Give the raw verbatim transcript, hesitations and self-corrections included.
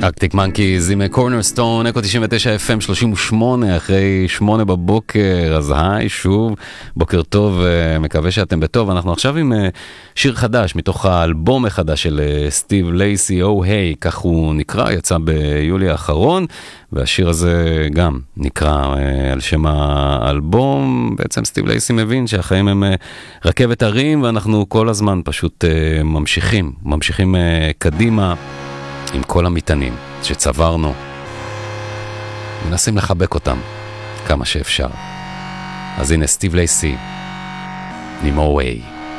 ארקטיק מנקיז עם קורנרסטון, אקו תשעים ותשע אף אם שלושים ושמונה אחרי שמונה בבוקר, אז היי שוב, בוקר טוב, מקווה שאתם בטוב. אנחנו עכשיו עם שיר חדש מתוך האלבום החדש של סטיב לייסי, או היי, כך הוא נקרא, יצא ביולי האחרון, והשיר הזה גם נקרא על שם האלבום. בעצם סטיב לייסי מבין שהחיים הם רכבת הרים, ואנחנו כל הזמן פשוט ממשיכים, ממשיכים קדימה, עם כל המטענים שצברנו, מנסים לחבק אותם כמה שאפשר. אז הנה סטיב לייסי, נימו ווי.